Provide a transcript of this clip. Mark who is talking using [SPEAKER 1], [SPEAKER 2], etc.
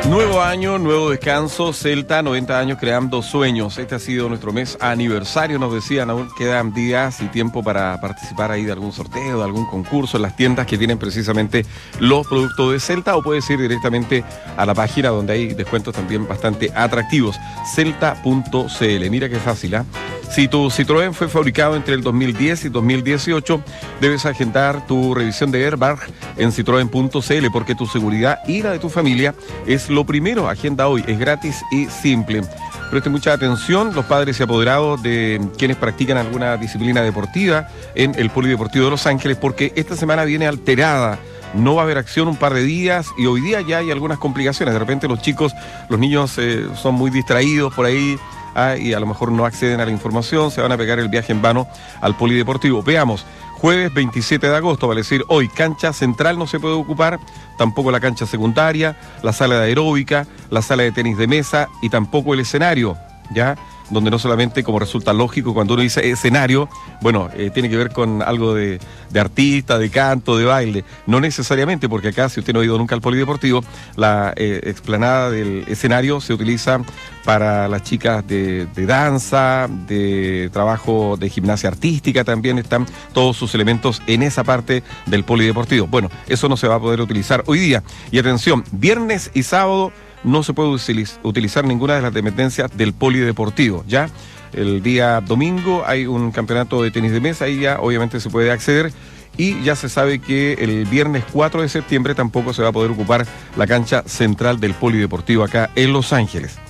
[SPEAKER 1] Nuevo año, nuevo descanso, Celta, 90 años creando sueños. Este ha sido nuestro mes aniversario, nos decían, aún quedan días y tiempo para participar ahí de algún sorteo, de algún concurso en las tiendas que tienen precisamente los productos de Celta, o puedes ir directamente a la página donde hay descuentos también bastante atractivos, celta.cl. Mira qué fácil, ¿ah? Si tu Citroën fue fabricado entre el 2010 y 2018, debes agendar tu revisión de airbag en citroen.cl, porque tu seguridad y la de tu familia es lo primero. Agenda hoy, es gratis y simple. Preste mucha atención, los padres y apoderados de quienes practican alguna disciplina deportiva en el Polideportivo de Los Ángeles, porque esta semana viene alterada. No va a haber acción un par de días y hoy día ya hay algunas complicaciones. De repente los niños son muy distraídos por ahí, y a lo mejor no acceden a la información, se van a pegar el viaje en vano al Polideportivo. Veamos, jueves 27 de agosto, vale decir hoy, cancha central no se puede ocupar, tampoco la cancha secundaria, la sala de aeróbica, la sala de tenis de mesa y tampoco el escenario, ¿ya? Donde no solamente, como resulta lógico, cuando uno dice escenario, bueno, tiene que ver con algo de artista, de canto, de baile. No necesariamente, porque acá, si usted no ha ido nunca al Polideportivo, la explanada del escenario se utiliza para las chicas de danza, de trabajo de gimnasia artística, también están todos sus elementos en esa parte del Polideportivo. Bueno, eso no se va a poder utilizar hoy día. Y atención, viernes y sábado no se puede utilizar ninguna de las dependencias del Polideportivo, ¿ya? El día domingo hay un campeonato de tenis de mesa y ya obviamente se puede acceder, y ya se sabe que el viernes 4 de septiembre tampoco se va a poder ocupar la cancha central del Polideportivo acá en Los Ángeles.